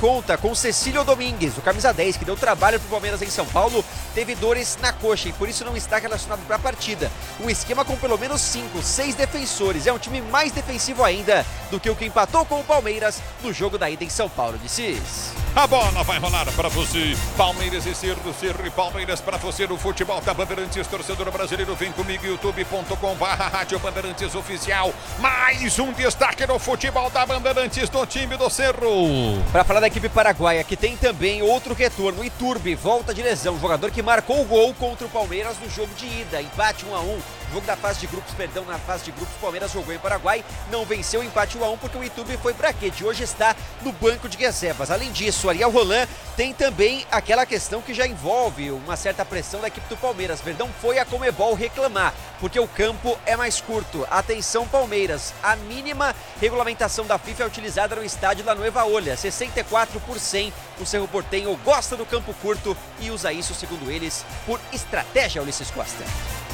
conta com Cecílio Domingues, o camisa 10, que deu trabalho pro Palmeiras em São Paulo, teve dores na coxa e por isso não está relacionado para a partida. Um esquema com pelo menos 5, 6 defensores, é um time mais defensivo ainda do que o que empatou com o Palmeiras no jogo da ida em São Paulo de Cis. A bola vai rolar para você, Palmeiras e Cerro e Palmeiras para você no futebol da Bandeirantes, torcedor brasileiro, vem comigo, youtube.com/Rádio Bandeirantes Oficial, mais um destaque no futebol da Bandeirantes do time do Cerro. Para falar da equipe paraguaia, que tem também outro retorno, Iturbe, volta de lesão, jogador que marcou o gol contra o Palmeiras no jogo de ida, empate 1-1, jogo da fase de grupos, na fase de grupos, Palmeiras jogou em Paraguai, não venceu o empate 1-1 porque o Iturbe foi braquete, hoje está no banco de reservas. Além disso, Ariel Roland tem também aquela questão que já envolve uma certa pressão da equipe do Palmeiras. Verdão foi a Conmebol reclamar, porque o campo é mais curto. Atenção Palmeiras, a mínima regulamentação da FIFA é utilizada no estádio da Nueva Olha, 64%. O Cerro Porteño gosta do campo curto e usa isso, segundo eles, por estratégia, Ulisses Costa.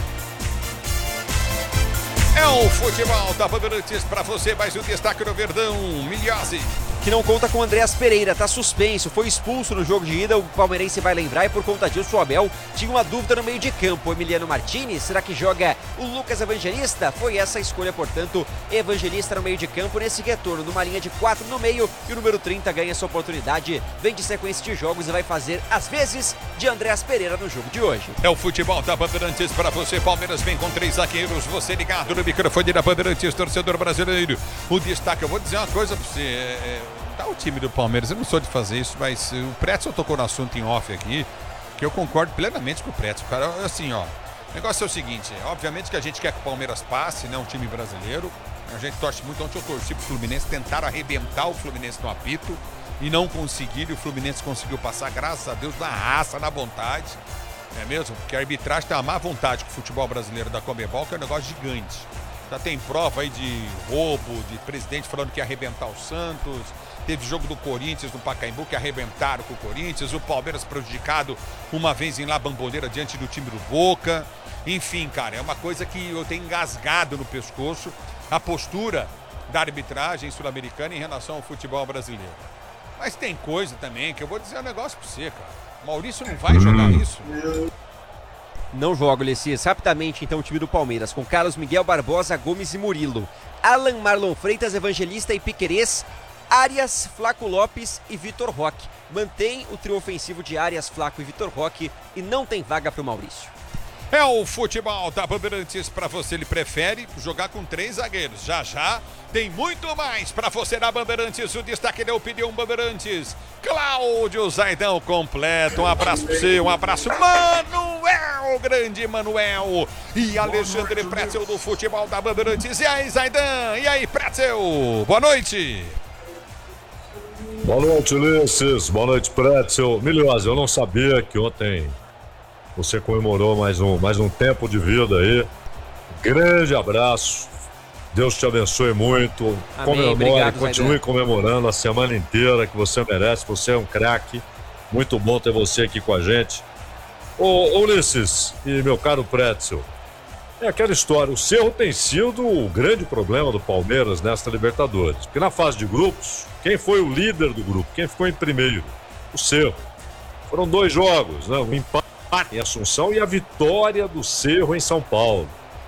É o futebol da Bandeirantes para você, mais um destaque no Verdão, Milhazzi. Que não conta com Andreas Pereira, tá suspenso, foi expulso no jogo de ida, o palmeirense vai lembrar, e por conta disso o Abel tinha uma dúvida no meio de campo. Emiliano Martinez, será que joga o Lucas Evangelista? Foi essa a escolha, portanto, Evangelista no meio de campo nesse retorno, numa linha de 4 no meio, e o número 30 ganha essa oportunidade, vem de sequência de jogos e vai fazer as vezes de Andreas Pereira no jogo de hoje. É o futebol da Bandeirantes para você, Palmeiras vem com 3 zagueiros, você ligado no microfone da Bandeirantes, torcedor brasileiro. O destaque, eu vou dizer uma coisa para você, tá o time do Palmeiras, eu não sou de fazer isso, mas o Pretzel tocou no assunto em off aqui, que eu concordo plenamente com o Pretzel, cara, assim, ó, o negócio é o seguinte, obviamente que a gente quer que o Palmeiras passe, né, um time brasileiro, a gente torce muito, ontem eu torci pro Fluminense, tentaram arrebentar o Fluminense no apito, e não conseguiram, e o Fluminense conseguiu passar, graças a Deus, na raça, na vontade, não é mesmo? Porque a arbitragem tem uma má vontade com o futebol brasileiro da Conmebol, que é um negócio gigante, já tem prova aí de roubo, de presidente falando que ia arrebentar o Santos. Teve jogo do Corinthians no Pacaembu que arrebentaram com o Corinthians. O Palmeiras prejudicado uma vez em La Bombonera diante do time do Boca. Enfim, cara, é uma coisa que eu tenho engasgado no pescoço. A postura da arbitragem sul-americana em relação ao futebol brasileiro. Mas tem coisa também que eu vou dizer um negócio pra você, cara. Maurício não vai jogar isso. Não joga, Ulisses. Rapidamente, então, o time do Palmeiras, com Carlos Miguel, Barbosa, Gomes e Murilo. Alan, Marlon Freitas, Evangelista e Piquerez, Arias, Flaco Lopes e Vitor Roque. Mantém o trio ofensivo de Arias, Flaco e Vitor Roque e não tem vaga para o Maurício. É o futebol da Bandeirantes para você, ele prefere jogar com 3 zagueiros. Já já tem muito mais para você na Bandeirantes. O destaque da opinião Bandeirantes. Cláudio Zaidão completo. Um abraço para você, um abraço Manuel, grande Manuel. E Alexandre Pretzel do futebol da Bandeirantes. E aí, Zaidan? E aí, Pretzel? Boa noite. Boa noite, Ulisses. Boa noite, Pretzel. Milhazzi, eu não sabia que ontem você comemorou mais um tempo de vida aí. Grande abraço. Deus te abençoe muito. Amém. Comemore, obrigado, continue Zaidan. comemorando a semana inteira, que você merece. Você é um craque. Muito bom ter você aqui com a gente. Ô Ulisses e meu caro Pretzel, é aquela história. O Cerro tem sido o grande problema do Palmeiras nesta Libertadores. Porque na fase de grupos, quem foi o líder do grupo? Quem ficou em primeiro? O Cerro. Foram 2 jogos, né? Um empate em Assunção e a vitória do Cerro em São Paulo.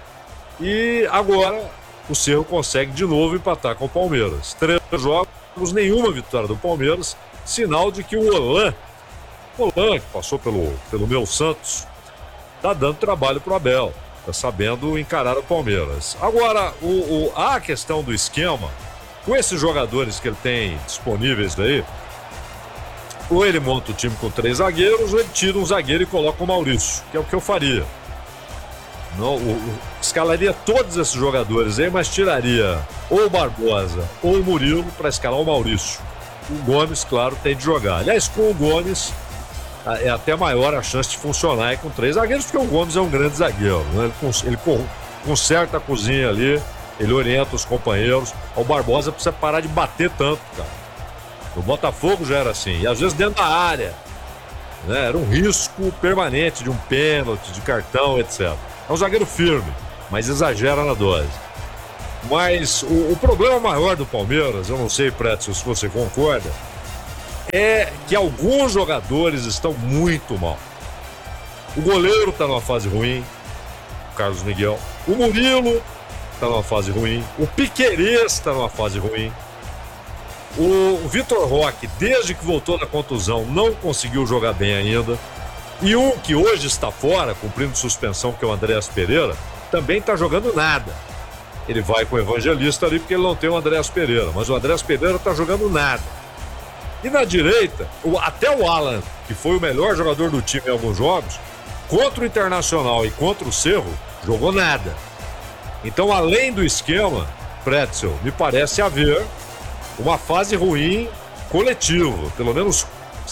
E agora o Cerro consegue de novo empatar com o Palmeiras. 3 jogos, nenhuma vitória do Palmeiras, sinal de que o Olan, que passou pelo meu Santos, tá dando trabalho pro Abel, tá sabendo encarar o Palmeiras. Agora, a questão do esquema, com esses jogadores que ele tem disponíveis daí, ou ele monta o time com 3 zagueiros, ou ele tira um zagueiro e coloca o Maurício, que é o que eu faria. Não, escalaria todos esses jogadores aí, mas tiraria ou o Barbosa ou o Murilo para escalar o Maurício. O Gomes, claro, tem de jogar. Aliás, com o Gomes é até maior a chance de funcionar aí com 3 zagueiros, porque o Gomes é um grande zagueiro, né? Ele conserta a cozinha ali, ele orienta os companheiros. O Barbosa precisa parar de bater tanto, cara. O Botafogo já era assim, e às vezes dentro da área, né? Era um risco permanente de um pênalti, de cartão, etc. É um zagueiro firme, mas exagera na dose. Mas o problema maior do Palmeiras, eu não sei, Pretzel, se você concorda, é que alguns jogadores estão muito mal. O goleiro está numa fase ruim, o Carlos Miguel. O Murilo está numa fase ruim. O Piquerez está numa fase ruim. O Vitor Roque, desde que voltou da contusão, não conseguiu jogar bem ainda. E um que hoje está fora, cumprindo suspensão, que é o Andréas Pereira, também está jogando nada. Ele vai com o Evangelista ali porque ele não tem o Andréas Pereira, mas o Andréas Pereira está jogando nada. E na direita, até o Alan, que foi o melhor jogador do time em alguns jogos, contra o Internacional e contra o Cerro, jogou nada. Então, além do esquema, Pretzel, me parece haver uma fase ruim coletiva. Pelo menos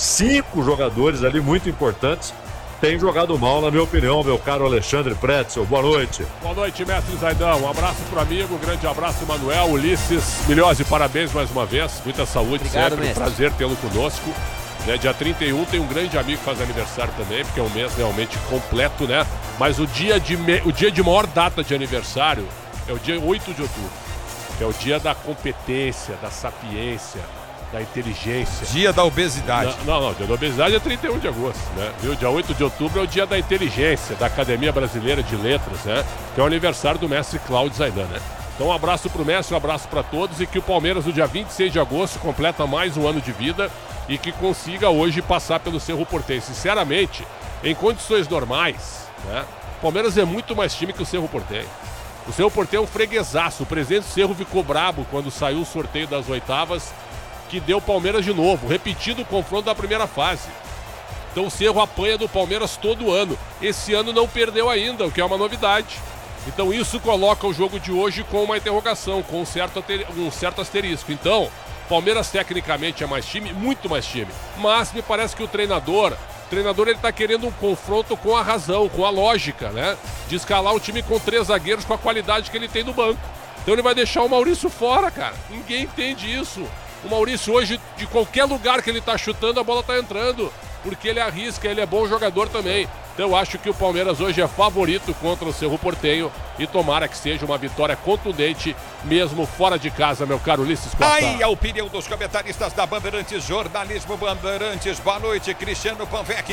5 jogadores ali muito importantes têm jogado mal, na minha opinião, meu caro Alexandre Pretzel. Boa noite. Boa noite, mestre Zaidão. Um abraço pro amigo, um grande abraço, Manuel, Ulisses, Milhose, parabéns mais uma vez. Muita saúde. Obrigado, sempre. mestre. Um prazer tê-lo conosco. Né, dia 31 tem um grande amigo que faz aniversário também, porque é um mês realmente completo, né? Mas o dia de maior data de aniversário é o dia 8 de outubro, que é o dia da competência, da sapiência, da inteligência. Dia da obesidade. Não, dia da obesidade é 31 de agosto, né? Viu? Dia 8 de outubro é o dia da inteligência, da Academia Brasileira de Letras, né? Que é o aniversário do mestre Cláudio Zaidan, né? Então um abraço pro mestre, um abraço para todos e que o Palmeiras no dia 26 de agosto completa mais um ano de vida e que consiga hoje passar pelo Cerro Porteño. Sinceramente, em condições normais, né? O Palmeiras é muito mais time que o Cerro Porteño. O Cerro Porteño é um freguesaço. O presidente do Cerro ficou brabo quando saiu o sorteio das oitavas, que deu o Palmeiras de novo, repetindo o confronto da primeira fase. Então o Cerro apanha do Palmeiras todo ano. Esse ano não perdeu ainda, o que é uma novidade. Então isso coloca o jogo de hoje com uma interrogação, com um certo asterisco. Então, Palmeiras tecnicamente é mais time, muito mais time. Mas me parece que o treinador ele tá querendo um confronto com a razão, com a lógica, né? De escalar o time com 3 zagueiros com a qualidade que ele tem no banco. Então ele vai deixar o Maurício fora, cara. Ninguém entende isso. O Maurício hoje, de qualquer lugar que ele tá chutando, a bola tá entrando. Porque ele arrisca, ele é bom jogador também. Então eu acho que o Palmeiras hoje é favorito contra o Cerro Porteño e tomara que seja uma vitória contundente, mesmo fora de casa, meu caro Ulisses Costa. Aí a opinião dos comentaristas da Bandeirantes, Jornalismo Bandeirantes. Boa noite, Cristiano Panvec.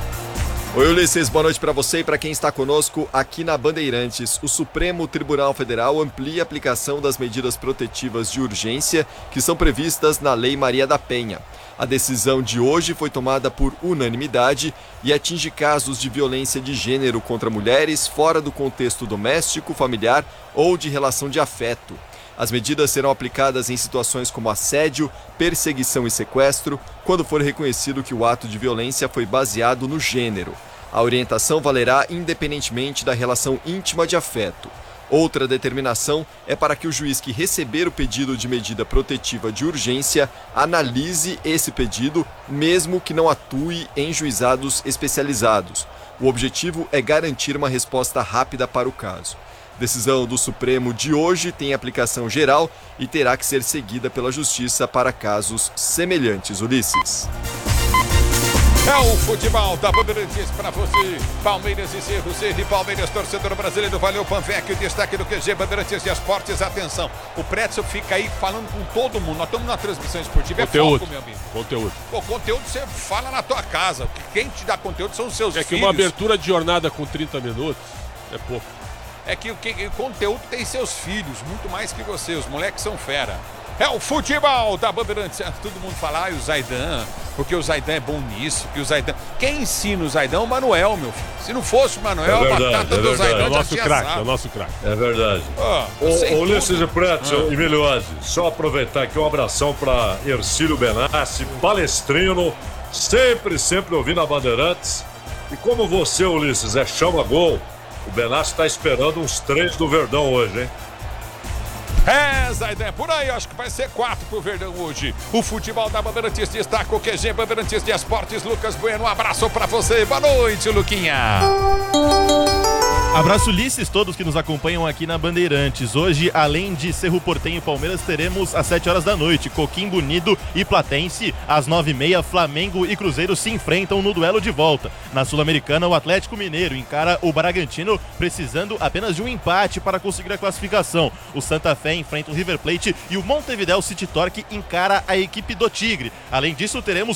Oi, Ulisses, boa noite para você e para quem está conosco aqui na Bandeirantes. O Supremo Tribunal Federal amplia a aplicação das medidas protetivas de urgência que são previstas na Lei Maria da Penha. A decisão de hoje foi tomada por unanimidade e atinge casos de violência de gênero contra mulheres fora do contexto doméstico, familiar ou de relação de afeto. As medidas serão aplicadas em situações como assédio, perseguição e sequestro, quando for reconhecido que o ato de violência foi baseado no gênero. A orientação valerá independentemente da relação íntima de afeto. Outra determinação é para que o juiz que receber o pedido de medida protetiva de urgência analise esse pedido, mesmo que não atue em juizados especializados. O objetivo é garantir uma resposta rápida para o caso. Decisão do Supremo de hoje tem aplicação geral e terá que ser seguida pela Justiça para casos semelhantes. Ulisses. É o futebol da Bandeirantes para você. Palmeiras e Cerro, Cerro e Palmeiras, torcedor brasileiro. Valeu, Panvec. O destaque do QG Bandeirantes de Esportes. Atenção, o Pretzel fica aí falando com todo mundo. Nós estamos na transmissão esportiva. Conteúdo. É foco, meu amigo. Conteúdo. Pô, conteúdo você fala na tua casa. Quem te dá conteúdo são os seus filhos. É que uma abertura de jornada com 30 minutos é pouco. É que o conteúdo tem seus filhos, muito mais que você. Os moleques são fera. É o futebol da Bandeirantes. Todo mundo fala, o Zaidan, porque o Zaidan é bom nisso, que o Zaidan... Quem ensina o Zaidan é o Manuel, meu filho. Se não fosse o Manuel, a batata do Zaidan É o nosso já craque, tinha é o nosso craque. É verdade. Ô, Ulisses e Pretzel e Milhose, só aproveitar aqui um abração para Ercílio Benassi, palestrino, sempre ouvindo a Bandeirantes. E como você, Ulisses, é chama-gol, o Benassi está esperando uns 3 do Verdão hoje, hein? É, Zaidan, por aí, acho que vai ser 4 pro Verdão hoje. O futebol da Bandeirantes destaca o QG Bandeirantes de Esportes. Lucas Bueno, um abraço pra você. Boa noite, Luquinha. Abraço Ulisses, todos que nos acompanham aqui na Bandeirantes. Hoje, além de Cerro Porteño e Palmeiras, teremos às 7 horas da noite Coquimbo Unido e Platense. Às 9h30, Flamengo e Cruzeiro se enfrentam no duelo de volta. Na Sul-Americana, o Atlético Mineiro encara o Bragantino, precisando apenas de um empate para conseguir a classificação. O Santa Fé enfrenta o River Plate e o Montevideo City Torque encara a equipe do Tigre. Além disso, teremos